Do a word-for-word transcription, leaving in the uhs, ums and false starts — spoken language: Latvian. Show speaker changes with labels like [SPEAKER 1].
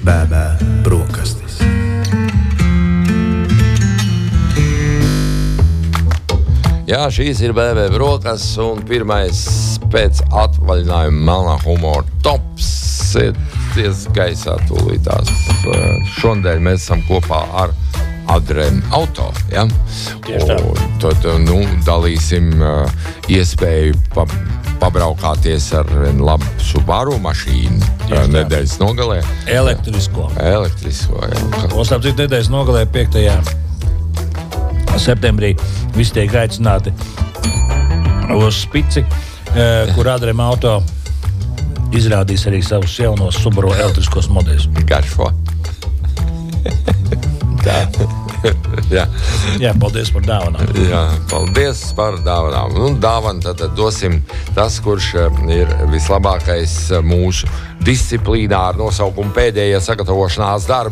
[SPEAKER 1] Bēbē brokastis.
[SPEAKER 2] Jā, šīs ir Bēbē brokastis un pirmais pēc atvaļinājuma melnā humora tops ir gaisā tūlītās. Šodien mēs esam kopā ar Adrem Auto, ja?
[SPEAKER 3] Tieši tā.
[SPEAKER 2] Un tad, nu, dalīsim uh, iespēju pa, pabraukāties ar labu Subaru mašīnu uh, nedēļas nogalē.
[SPEAKER 3] Elektrisko.
[SPEAKER 2] Elektrisko, jā.
[SPEAKER 3] Un starp citu nedēļas nogalē piektajā septembrī visi tiek aicināti uz Spici, uh, kur Adrem Auto izrādīs arī savus jaunos Subaru elektriskos modeļus.
[SPEAKER 2] Garšo. Tā. Jā.
[SPEAKER 3] Jā, paldies par dāvanām.
[SPEAKER 2] Jā, paldies par dāvanām. Un dāvanu tad, tad dosim tas, kurš ir vislabākais mūsu disciplīnā ar nosaukumu pēdējie sagatavošanās darbi.